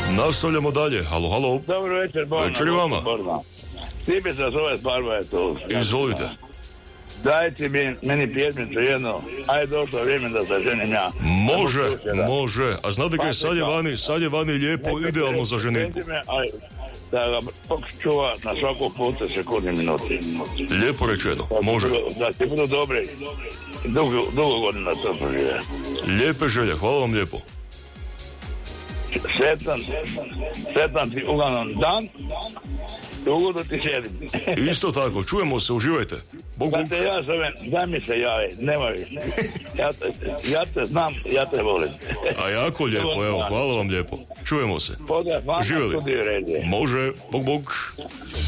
Nastavljamo dalje. Halo, halo. Dobro večer, Borna. Večer i vama. Stipe se zove Barba je tu. Izvolite. Dajte meni pjesmicu jedno. Ajde, došlo vrijeme da se ženim ja. Može. A znate kaj, sad je vani lijepo, idealno za ženitbu. Da ga čuva na svakog puta sekundi minuti. Lijepo rečeno, može. Da ti budu dobri. Dugo godina to prožive. Lijepe želje, hvala vam lijepo. Sretan ti uglavnom dan. Ugodno ti šedim. Isto tako, čujemo se, uživajte. Bog. Da te ja zovem, daj mi se javi, nemoj više. Ja te znam, ja te volim. A jako lijepo, evo, hvala vam lijepo. Čujemo se. Pozdrav, vama živjeli. Studiju Regije. Može, bog.